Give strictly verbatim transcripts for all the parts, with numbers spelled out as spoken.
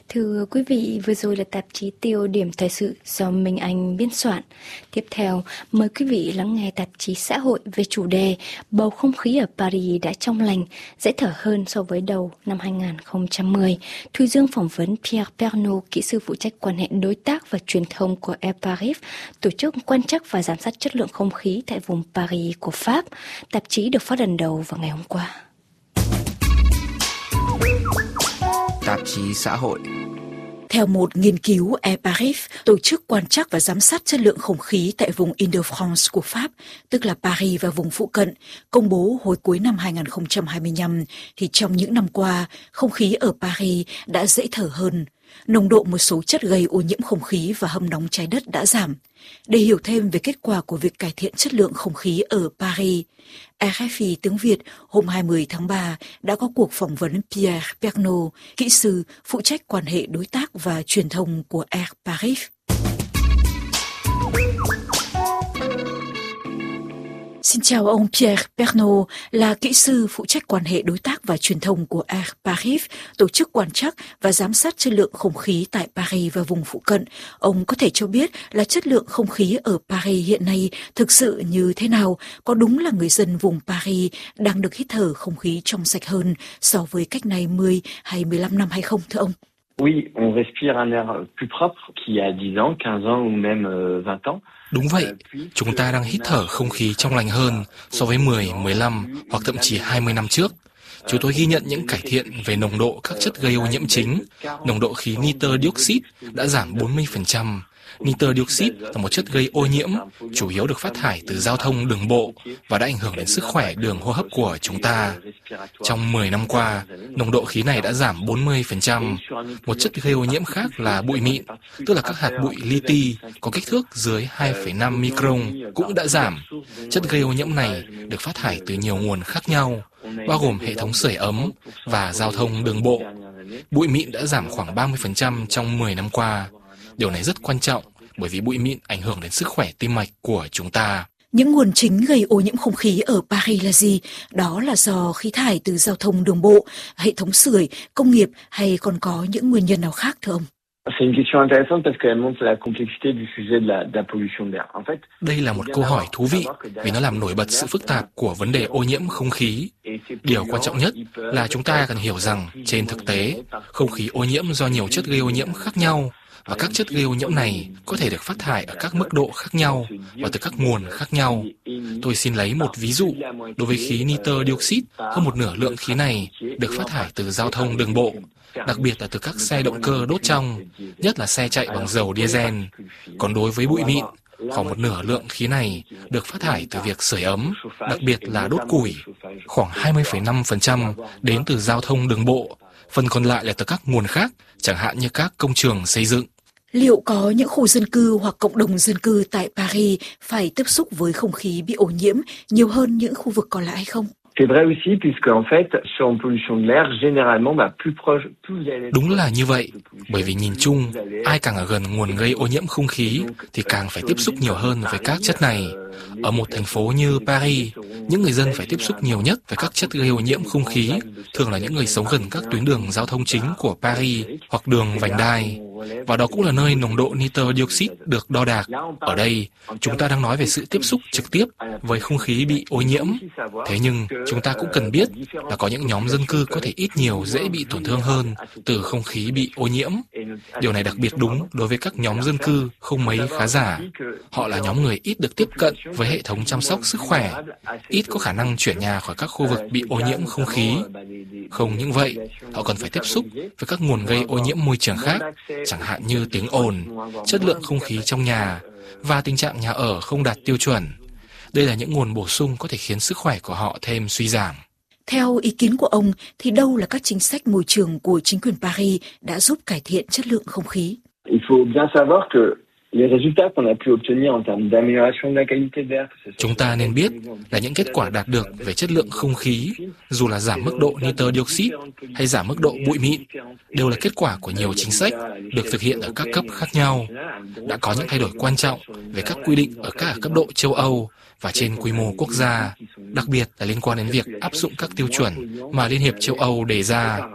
Thưa quý vị, vừa rồi là tạp chí tiêu điểm thời sự do Minh Anh biên soạn. Tiếp theo, mời quý vị lắng nghe tạp chí xã hội về chủ đề bầu không khí ở Paris đã trong lành, dễ thở hơn so với đầu năm hai không một không. Thu Dương phỏng vấn Pierre Pernaut, kỹ sư phụ trách quan hệ đối tác và truyền thông của Air Paris, tổ chức quan trắc và giám sát chất lượng không khí tại vùng Paris của Pháp. Tạp chí được phát lần đầu vào ngày hôm qua. Tạp chí xã hội. Theo một nghiên cứu, Air Paris, tổ chức quan trắc và giám sát chất lượng không khí tại vùng Île-de-France của Pháp, tức là Paris và vùng phụ cận, công bố hồi cuối năm hai không hai lăm, thì trong những năm qua, không khí ở Paris đã dễ thở hơn. Nồng độ một số chất gây ô nhiễm không khí và hâm nóng trái đất đã giảm. Để hiểu thêm về kết quả của việc cải thiện chất lượng không khí ở Paris, rờ ép i tiếng Việt hôm hai mươi tháng ba đã có cuộc phỏng vấn Pierre Pernaut, kỹ sư phụ trách quan hệ đối tác và truyền thông của Air Paris. Xin chào ông Pierre Pernaut, là kỹ sư phụ trách quan hệ đối tác và truyền thông của Air Paris, tổ chức quan trắc và giám sát chất lượng không khí tại Paris và vùng phụ cận. Ông có thể cho biết là chất lượng không khí ở Paris hiện nay thực sự như thế nào? Có đúng là người dân vùng Paris đang được hít thở không khí trong sạch hơn so với cách này mười hay mười lăm năm hay không, thưa ông? Oui, on respire un air plus propre qu'il y a dix ans, quinze ans ou même vingt ans. Đúng vậy, chúng ta đang hít thở không khí trong lành hơn so với mười, mười lăm hoặc thậm chí hai mươi năm trước. Chúng tôi ghi nhận những cải thiện về nồng độ các chất gây ô nhiễm chính. Nồng độ khí nitơ dioxide đã giảm bốn mươi phần trăm. Nitơ dioxide là một chất gây ô nhiễm, chủ yếu được phát thải từ giao thông đường bộ và đã ảnh hưởng đến sức khỏe đường hô hấp của chúng ta. Trong mười năm qua, nồng độ khí này đã giảm bốn mươi phần trăm. Một chất gây ô nhiễm khác là bụi mịn, tức là các hạt bụi li ti có kích thước dưới hai phẩy năm micron cũng đã giảm. Chất gây ô nhiễm này được phát thải từ nhiều nguồn khác nhau, bao gồm hệ thống sưởi ấm và giao thông đường bộ. Bụi mịn đã giảm khoảng ba mươi phần trăm trong mười năm qua. Điều này rất quan trọng bởi vì bụi mịn ảnh hưởng đến sức khỏe tim mạch của chúng ta. Những nguồn chính gây ô nhiễm không khí ở Paris là gì? Đó là do khí thải từ giao thông đường bộ, hệ thống sưởi, công nghiệp hay còn có những nguyên nhân nào khác thưa ông? Đây là một câu hỏi thú vị vì nó làm nổi bật sự phức tạp của vấn đề ô nhiễm không khí. Điều quan trọng nhất là chúng ta cần hiểu rằng trên thực tế, không khí ô nhiễm do nhiều chất gây ô nhiễm khác nhau. Và các chất gây ô nhiễm này có thể được phát thải ở các mức độ khác nhau và từ các nguồn khác nhau. Tôi xin lấy một ví dụ. Đối với khí nitơ dioxide, hơn một nửa lượng khí này được phát thải từ giao thông đường bộ, đặc biệt là từ các xe động cơ đốt trong, nhất là xe chạy bằng dầu diesel. Còn đối với bụi mịn, khoảng một nửa lượng khí này được phát thải từ việc sưởi ấm, đặc biệt là đốt củi. Khoảng hai mươi phẩy năm phần trăm đến từ giao thông đường bộ, phần còn lại là từ các nguồn khác, chẳng hạn như các công trường xây dựng. Liệu có những khu dân cư hoặc cộng đồng dân cư tại Paris phải tiếp xúc với không khí bị ô nhiễm nhiều hơn những khu vực còn lại hay không? Đúng là như vậy, bởi vì nhìn chung, ai càng ở gần nguồn gây ô nhiễm không khí thì càng phải tiếp xúc nhiều hơn với các chất này. Ở một thành phố như Paris, những người dân phải tiếp xúc nhiều nhất với các chất gây ô nhiễm không khí, thường là những người sống gần các tuyến đường giao thông chính của Paris hoặc đường vành đai. Và đó cũng là nơi nồng độ nitơ dioxide được đo đạc. Ở đây, chúng ta đang nói về sự tiếp xúc trực tiếp với không khí bị ô nhiễm. Thế nhưng, chúng ta cũng cần biết là có những nhóm dân cư có thể ít nhiều dễ bị tổn thương hơn từ không khí bị ô nhiễm. Điều này đặc biệt đúng đối với các nhóm dân cư không mấy khá giả. Họ là nhóm người ít được tiếp cận với hệ thống chăm sóc sức khỏe, ít có khả năng chuyển nhà khỏi các khu vực bị ô nhiễm không khí. Không những vậy, họ còn phải tiếp xúc với các nguồn gây ô nhiễm môi trường khác, chẳng hạn như tiếng ồn, chất lượng không khí trong nhà và tình trạng nhà ở không đạt tiêu chuẩn. Đây là những nguồn bổ sung có thể khiến sức khỏe của họ thêm suy giảm. Theo ý kiến của ông, thì đâu là các chính sách môi trường của chính quyền Paris đã giúp cải thiện chất lượng không khí? Chúng ta nên biết là những kết quả đạt được về chất lượng không khí, dù là giảm mức độ nitơ dioxide hay giảm mức độ bụi mịn, đều là kết quả của nhiều chính sách được thực hiện ở các cấp khác nhau. Đã có những thay đổi quan trọng về các quy định ở các cấp độ châu Âu và trên quy mô quốc gia, đặc biệt là liên quan đến việc áp dụng các tiêu chuẩn mà Liên hiệp châu Âu đề ra.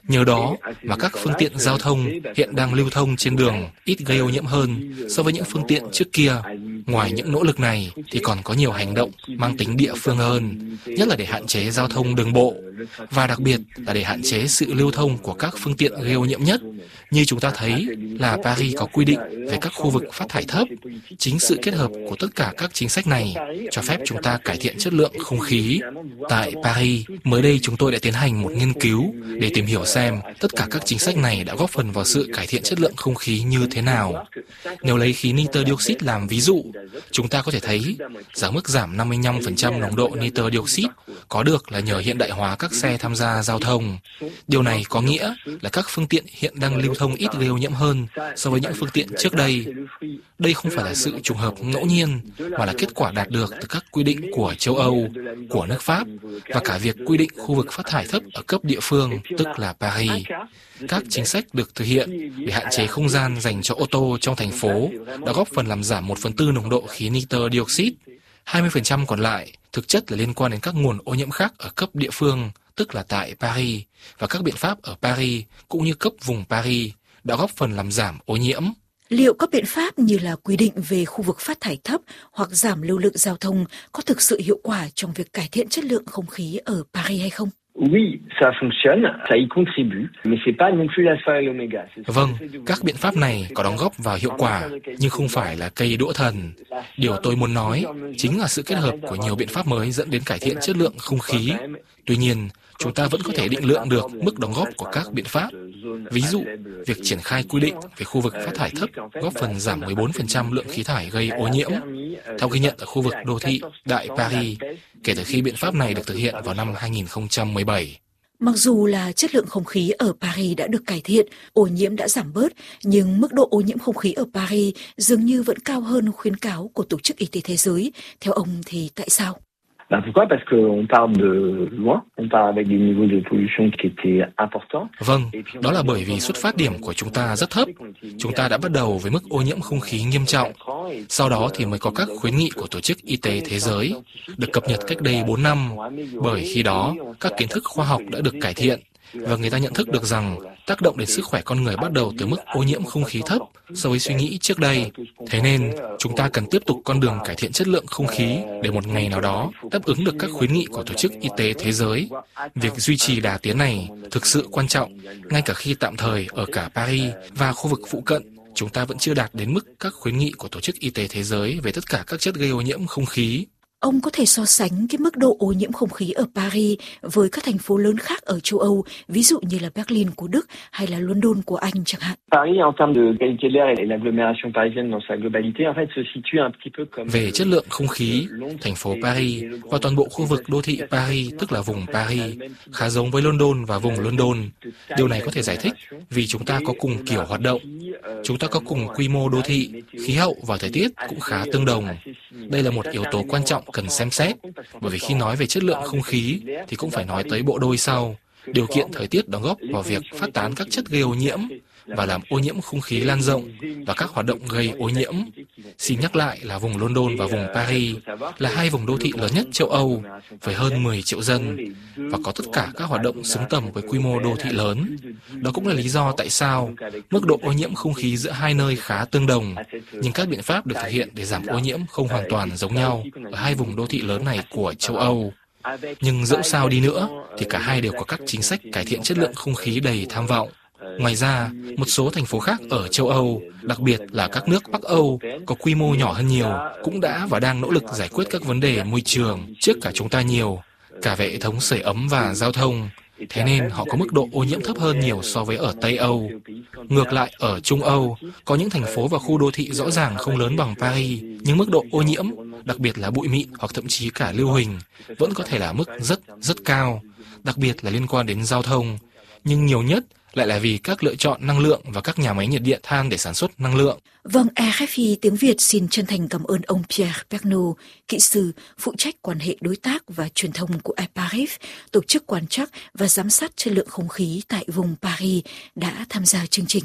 Nhờ đó mà các phương tiện giao thông hiện đang lưu thông trên đường ít gây ô nhiễm hơn so với những phương tiện trước kia. Ngoài những nỗ lực này thì còn có nhiều hành động mang tính địa phương hơn, nhất là để hạn chế giao thông đường bộ và đặc biệt là để hạn chế sự lưu thông của các phương tiện gây ô nhiễm nhất. Như chúng ta thấy là Paris có quy định về các khu vực phát thải thấp. Chính sự kết hợp của tất cả các chính sách này cho phép chúng ta cải thiện chất lượng không khí. Tại Paris, mới đây chúng tôi đã tiến hành một nghiên cứu để tìm hiểu xem tất cả các chính sách này đã góp phần vào sự cải thiện chất lượng không khí như thế nào. Nếu lấy khí nitơ dioxide làm ví dụ, chúng ta có thể thấy rằng mức giảm năm mươi lăm phần trăm nồng độ nitơ dioxide có được là nhờ hiện đại hóa các xe tham gia giao thông. Điều này có nghĩa là các phương tiện hiện đang lưu thông ít gây ô nhiễm hơn so với những phương tiện trước đây. Đây không phải là sự trùng hợp ngẫu nhiên, mà là kết quả đạt được từ các quy định của châu Âu, của nước Pháp và cả việc quy định khu vực phát thải thấp ở cấp địa phương, tức là Paris. Các chính sách được thực hiện để hạn chế không gian dành cho ô tô trong thành phố đã góp phần làm giảm một phần tư nồng độ khí nitơ dioxide. hai mươi phần trăm còn lại thực chất là liên quan đến các nguồn ô nhiễm khác ở cấp địa phương, tức là tại Paris, và các biện pháp ở Paris cũng như cấp vùng Paris đã góp phần làm giảm ô nhiễm. Liệu các biện pháp như là quy định về khu vực phát thải thấp hoặc giảm lưu lượng giao thông có thực sự hiệu quả trong việc cải thiện chất lượng không khí ở Paris hay không? Oui, ça fonctionne, ça y contribue, mais c'est pas non plus l'alpha et l'oméga. Vâng, các biện pháp này có đóng góp vào hiệu quả, nhưng không phải là cây đũa thần. Điều tôi muốn nói chính là sự kết hợp của nhiều biện pháp mới dẫn đến cải thiện chất lượng không khí. Tuy nhiên, chúng ta vẫn có thể định lượng được mức đóng góp của các biện pháp. Ví dụ, việc triển khai quy định về khu vực phát thải thấp góp phần giảm mười bốn phần trăm lượng khí thải gây ô nhiễm, theo ghi nhận ở khu vực đô thị Đại Paris, kể từ khi biện pháp này được thực hiện vào năm hai nghìn không trăm mười bảy. Mặc dù là chất lượng không khí ở Paris đã được cải thiện, ô nhiễm đã giảm bớt, nhưng mức độ ô nhiễm không khí ở Paris dường như vẫn cao hơn khuyến cáo của Tổ chức Y tế Thế giới. Theo ông thì tại sao? Ben pourquoi? Parce qu'on part de loin, on part avec des niveaux de pollution qui étaient importants. Vâng, đó là bởi vì xuất phát điểm của chúng ta rất thấp. Chúng ta đã bắt đầu với mức ô nhiễm không khí nghiêm trọng. Sau đó thì mới có các khuyến nghị của Tổ chức Y tế Thế giới, được cập nhật cách đây bốn năm. Bởi khi đó, các kiến thức khoa học đã được cải thiện, và người ta nhận thức được rằng tác động đến sức khỏe con người bắt đầu từ mức ô nhiễm không khí thấp so với suy nghĩ trước đây. Thế nên, chúng ta cần tiếp tục con đường cải thiện chất lượng không khí để một ngày nào đó đáp ứng được các khuyến nghị của Tổ chức Y tế Thế giới. Việc duy trì đà tiến này thực sự quan trọng, ngay cả khi tạm thời ở cả Paris và khu vực phụ cận, chúng ta vẫn chưa đạt đến mức các khuyến nghị của Tổ chức Y tế Thế giới về tất cả các chất gây ô nhiễm không khí. Ông có thể so sánh cái mức độ ô nhiễm không khí ở Paris với các thành phố lớn khác ở châu Âu, ví dụ như là Berlin của Đức hay là London của Anh chẳng hạn. Paris en termes de qualité de l'air et l'agglomération parisienne dans sa globalité en fait se situe un petit peu comme Về chất lượng không khí, thành phố Paris và toàn bộ khu vực đô thị Paris, tức là vùng Paris, khá giống với London và vùng London. Điều này có thể giải thích vì chúng ta có cùng kiểu hoạt động, chúng ta có cùng quy mô đô thị, khí hậu và thời tiết cũng khá tương đồng. Đây là một yếu tố quan trọng cần xem xét, bởi vì khi nói về chất lượng không khí thì cũng phải nói tới bộ đôi sau. Điều kiện thời tiết đóng góp vào việc phát tán các chất gây ô nhiễm và làm ô nhiễm không khí lan rộng và các hoạt động gây ô nhiễm. Xin nhắc lại là vùng London và vùng Paris là hai vùng đô thị lớn nhất châu Âu với hơn mười triệu dân và có tất cả các hoạt động xứng tầm với quy mô đô thị lớn. Đó cũng là lý do tại sao mức độ ô nhiễm không khí giữa hai nơi khá tương đồng, nhưng các biện pháp được thực hiện để giảm ô nhiễm không hoàn toàn giống nhau ở hai vùng đô thị lớn này của châu Âu. Nhưng dẫu sao đi nữa thì cả hai đều có các chính sách cải thiện chất lượng không khí đầy tham vọng. Ngoài ra, một số thành phố khác ở châu Âu, đặc biệt là các nước Bắc Âu, có quy mô nhỏ hơn nhiều, cũng đã và đang nỗ lực giải quyết các vấn đề môi trường trước cả chúng ta nhiều, cả về hệ thống sưởi ấm và giao thông. Thế nên họ có mức độ ô nhiễm thấp hơn nhiều so với ở Tây Âu. Ngược lại, ở Trung Âu, có những thành phố và khu đô thị rõ ràng không lớn bằng Paris, nhưng mức độ ô nhiễm, đặc biệt là bụi mịn hoặc thậm chí cả lưu huỳnh, vẫn có thể là mức rất, rất cao, đặc biệt là liên quan đến giao thông. Nhưng nhiều nhất lại là vì các lựa chọn năng lượng và các nhà máy nhiệt điện than để sản xuất năng lượng. Vâng, rờ ép i tiếng Việt xin chân thành cảm ơn ông Pierre Pernaut, kỹ sư phụ trách quan hệ đối tác và truyền thông của e Paris, tổ chức quan trắc và giám sát chất lượng không khí tại vùng Paris, đã tham gia chương trình.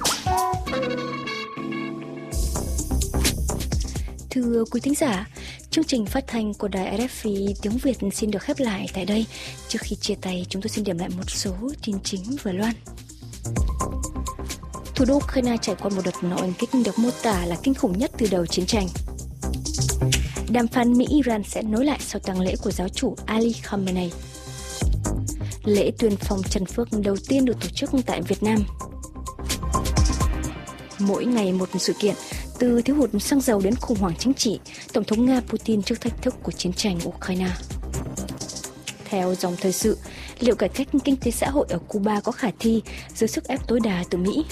Thưa quý thính giả, Chương trình phát thanh của đài rờ ép phi tiếng Việt xin được khép lại tại đây. Trước khi chia tay, chúng tôi xin điểm lại một số tin chính vừa loan. Thủ đô Ukraine trải qua một đợt nổ oanh kích được mô tả là kinh khủng nhất từ đầu chiến tranh. Đàm phán Mỹ-Iran sẽ nối lại sau tang lễ của giáo chủ Ali Khamenei. Lễ tuyên phong Trần Phước đầu tiên được tổ chức tại Việt Nam. Mỗi ngày một sự kiện, từ thiếu hụt xăng dầu đến khủng hoảng chính trị, Tổng thống Nga Putin trước thách thức của chiến tranh Ukraine. Theo dòng thời sự, liệu cải cách kinh tế xã hội ở Cuba có khả thi dưới sức ép tối đa từ Mỹ?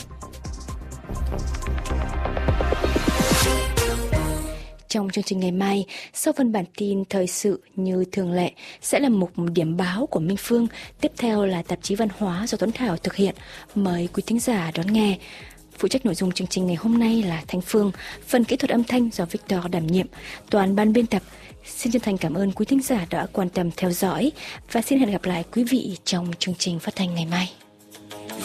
Trong chương trình ngày mai, sau phần bản tin thời sự như thường lệ sẽ là mục điểm báo của Minh Phương. Tiếp theo là tạp chí văn hóa do Tuấn Thảo thực hiện. Mời quý thính giả đón nghe. Phụ trách nội dung chương trình ngày hôm nay là Thanh Phương, phần kỹ thuật âm thanh do Victor đảm nhiệm, toàn ban biên tập. Xin chân thành cảm ơn quý thính giả đã quan tâm theo dõi và xin hẹn gặp lại quý vị trong chương trình phát thanh ngày mai.